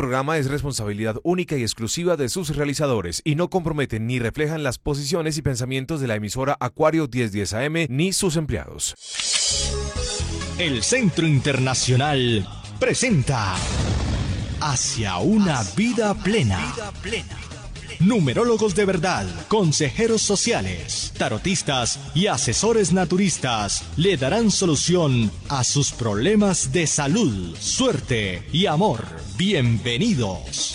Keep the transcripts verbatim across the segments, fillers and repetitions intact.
programa es responsabilidad única y exclusiva de sus realizadores y no comprometen ni reflejan las posiciones y pensamientos de la emisora Acuario diez diez A M ni sus empleados. El Centro Internacional presenta Hacia una vida plena. Numerólogos de verdad, consejeros sociales, tarotistas y asesores naturistas le darán solución a sus problemas de salud, suerte y amor. Bienvenidos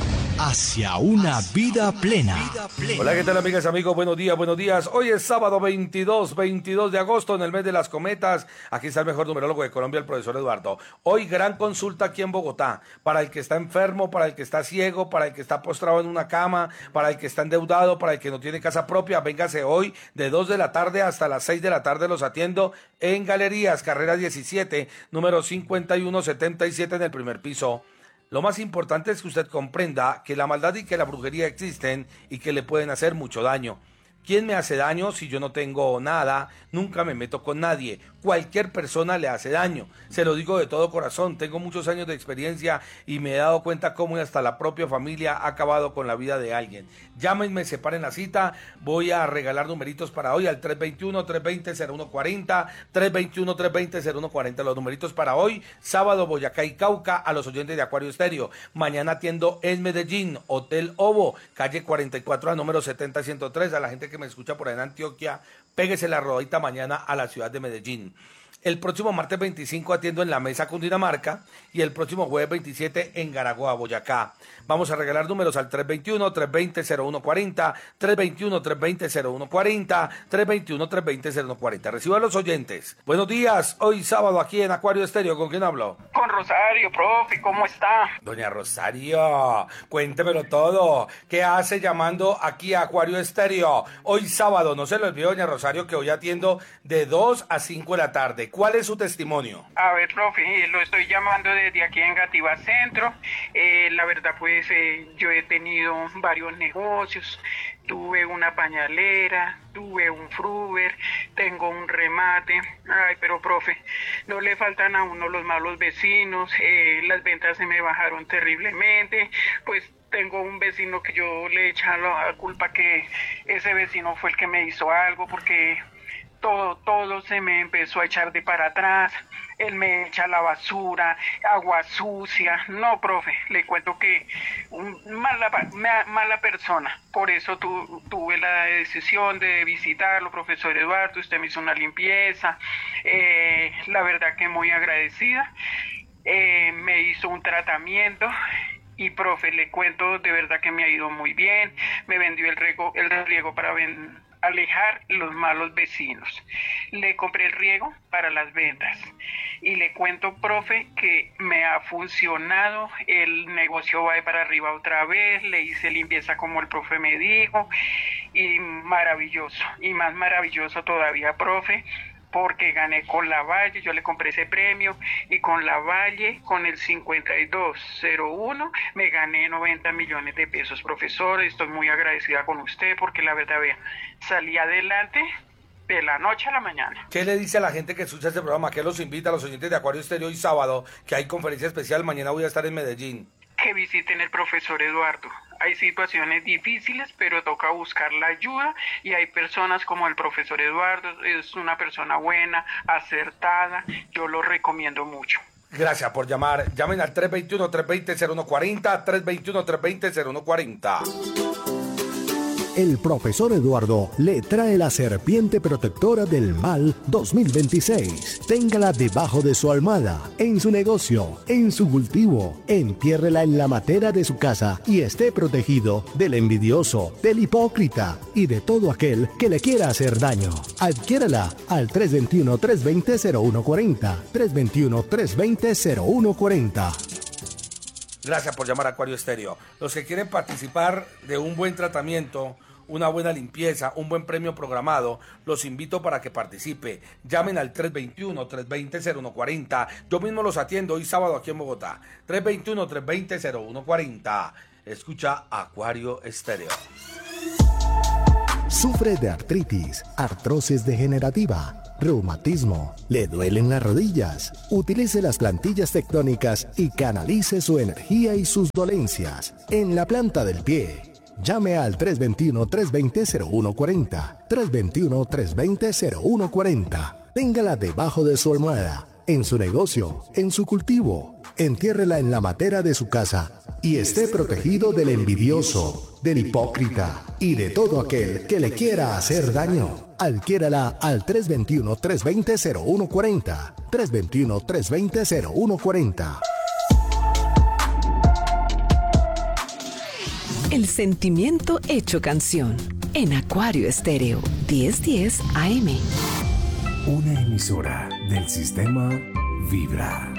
hacia una vida plena. Hola, ¿qué tal, amigas, amigos? Buenos días, buenos días. Hoy es sábado veintidós, veintidós de agosto, en el mes de las cometas. Aquí está el mejor numerólogo de Colombia, el profesor Eduardo. Hoy gran consulta aquí en Bogotá, para el que está enfermo, para el que está ciego, para el que está postrado en una cama, para el que está endeudado, para el que no tiene casa propia. Véngase hoy de dos de la tarde hasta las seis de la tarde, los atiendo en Galerías, carrera diecisiete, número cincuenta y uno setenta y siete, en el primer piso. Lo más importante es que usted comprenda que la maldad y que la brujería existen y que le pueden hacer mucho daño. ¿Quién me hace daño si yo no tengo nada? Nunca me meto con nadie. Cualquier persona le hace daño. Se lo digo de todo corazón. Tengo muchos años de experiencia y me he dado cuenta cómo hasta la propia familia ha acabado con la vida de alguien. Llámenme, separen la cita. Voy a regalar numeritos para hoy al tres dos uno, tres dos cero, cero uno cuatro cero, tres dos uno, tres dos cero, cero uno cuatro cero. Los numeritos para hoy, sábado, Boyacá y Cauca, a los oyentes de Acuario Estéreo. Mañana atiendo en Medellín, Hotel Ovo, calle cuarenta y cuatro, a número setenta ciento tres. A la gente que me escucha por ahí en Antioquia, péguese la rodadita mañana a la ciudad de Medellín. El próximo martes veinticinco atiendo en La Mesa, Cundinamarca, y el próximo jueves veintisiete en Garagoa, Boyacá. Vamos a regalar números al tres dos uno, tres dos cero, cero uno cuatro cero, tres dos uno, tres dos cero, cero uno cuatro cero, tres dos uno, tres dos cero, cero uno cuatro cero. Recibo a los oyentes. Buenos días, hoy sábado aquí en Acuario Estéreo. ¿Con quién hablo? Con Rosario, profe, ¿cómo está? Doña Rosario, cuéntemelo todo. ¿Qué hace llamando aquí a Acuario Estéreo? Hoy sábado, no se le olvide, doña Rosario, que hoy atiendo de dos a cinco de la tarde. ¿Cuál es su testimonio? A ver, profe, lo estoy llamando desde aquí en Gativa Centro. Eh, la verdad, pues, eh, yo he tenido varios negocios. Tuve una pañalera, tuve un fruber, tengo un remate. Ay, pero, profe, no le faltan a uno los malos vecinos. Eh, las ventas se me bajaron terriblemente. Pues tengo un vecino que yo le he echado la culpa que ese vecino fue el que me hizo algo, porque todo, todo se me empezó a echar de para atrás. Él me echa la basura, agua sucia. No, profe, le cuento que un, mala, mala persona. Por eso tu, tuve la decisión de visitarlo, profesor Eduardo. Usted me hizo una limpieza. Eh, la verdad que muy agradecida. Eh, me hizo un tratamiento. Y, profe, le cuento de verdad que me ha ido muy bien. Me vendió el riego, el riego para ven, alejar los malos vecinos. Le compré el riego para las ventas. Y le cuento, profe, que me ha funcionado. El negocio va para arriba otra vez. Le hice limpieza como el profe me dijo. Y maravilloso. Y más maravilloso todavía, profe, porque gané con la Valle. Yo le compré ese premio y con la Valle, con el cincuenta y dos cero uno, me gané noventa millones de pesos, profesor. Estoy muy agradecida con usted porque la verdad, vea, salí adelante de la noche a la mañana. ¿Qué le dice a la gente que escucha este programa? ¿Qué los invita a los oyentes de Acuario Estéreo hoy sábado, que hay conferencia especial? Mañana voy a estar en Medellín. Que visiten el profesor Eduardo. Hay situaciones difíciles, pero toca buscar la ayuda, y hay personas como el profesor Eduardo. Es una persona buena, acertada. Yo lo recomiendo mucho. Gracias por llamar. Llamen al tres dos uno, tres dos cero, cero uno cuatro cero, tres dos uno, tres dos cero, cero uno cuatro cero. El profesor Eduardo le trae la serpiente protectora del mal dos mil veintiséis. Téngala debajo de su almohada, en su negocio, en su cultivo. Entiérrela en la matera de su casa y esté protegido del envidioso, del hipócrita y de todo aquel que le quiera hacer daño. Adquiérala al tres dos uno, tres dos cero, cero uno cuatro cero, tres dos uno, tres dos cero, cero uno cuatro cero. Gracias por llamar a Acuario Estéreo. Los que quieren participar de un buen tratamiento, una buena limpieza, un buen premio programado, los invito para que participe. Llamen al tres dos uno, tres dos cero, cero uno cuatro cero. Yo mismo los atiendo hoy sábado aquí en Bogotá. tres dos uno, tres dos cero, cero uno cuatro cero. Escucha Acuario Estéreo. Sufre de artritis, artrosis degenerativa, reumatismo, le duelen las rodillas. Utilice las plantillas tectónicas y canalice su energía y sus dolencias en la planta del pie. Llame al tres dos uno, tres dos cero, cero uno cuatro cero, tres dos uno, tres dos cero, cero uno cuatro cero. Téngala debajo de su almohada, en su negocio, en su cultivo. Entiérrela en la matera de su casa y esté protegido del envidioso, del hipócrita y de todo aquel que le quiera hacer daño. Adquiérala al tres dos uno, tres dos cero, cero uno cuatro cero, tres dos uno, tres dos cero, cero uno cuatro cero. El sentimiento hecho canción en Acuario Estéreo diez diez A M. Una emisora del sistema Vibra.